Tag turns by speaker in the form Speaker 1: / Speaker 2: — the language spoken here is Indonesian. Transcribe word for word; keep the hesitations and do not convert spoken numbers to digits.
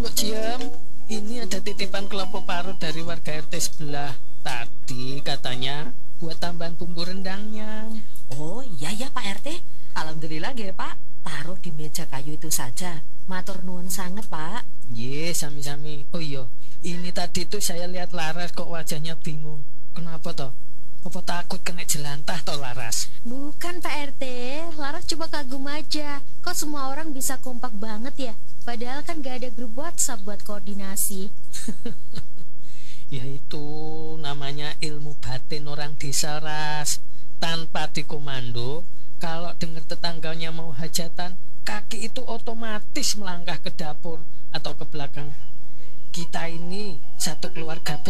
Speaker 1: kok diem? Ini ada titipan kelompok parut dari warga R T sebelah. Tadi katanya buat tambahan bumbu rendangnya.
Speaker 2: Oh iya ya Pak R T. Alhamdulillah nggih Pak. Taruh di meja kayu itu saja. Matur nuwun sangat Pak.
Speaker 1: Ye, sami-sami. Oh iya, ini tadi tuh saya lihat Laras kok wajahnya bingung. Kenapa toh? Apa takut kena jelantah toh Laras?
Speaker 3: Bukan Pak R T, Laras cuma kagum aja. Kok semua orang bisa kompak banget ya? Padahal kan gak ada grup WhatsApp buat koordinasi.
Speaker 1: Ya itu namanya ilmu batin orang desa Ras. Tanpa dikomando, kalau dengar tetangganya mau hajatan, kaki itu otomatis melangkah ke dapur atau ke belakang. Kita ini satu keluarga